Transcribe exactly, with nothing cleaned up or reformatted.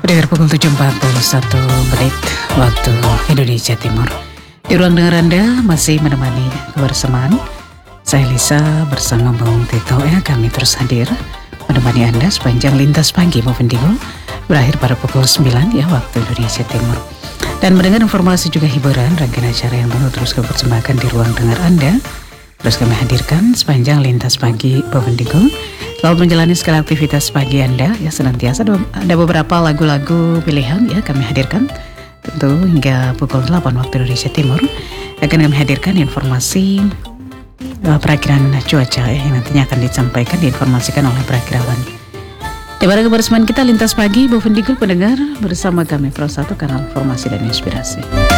Pada pukul tujuh empat puluh satu menit waktu Indonesia Timur. Di ruang dengar Anda masih menemani kebersamaan saya Lisa bersama Bung Tito ya. Kami terus hadir menemani Anda sepanjang lintas pagi Movendigo berakhir pada pukul sembilan ya waktu Indonesia Timur. Dan mendengar informasi juga hiburan rangkaian acara yang baru terus kami persembahkan di ruang dengar Anda. Terus kami hadirkan sepanjang lintas pagi Movendigo. Selamat menjalani segala aktivitas pagi Anda ya, senantiasa ada beberapa lagu-lagu pilihan ya kami hadirkan tentu hingga pukul delapan waktu Indonesia Timur. Akan kami hadirkan informasi uh, perakiraan cuaca ya, yang nantinya akan disampaikan diinformasikan oleh perakirawan. Di pada kebersamaan kita lintas pagi Movendigo pendengar bersama kami Pro satu kanal informasi dan inspirasi.